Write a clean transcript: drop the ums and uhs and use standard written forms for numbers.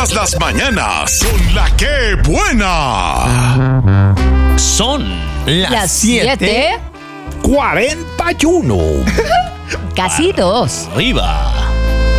Todas las mañanas con La Que Buena. Son Las 7:41. Casi 2. Arriba.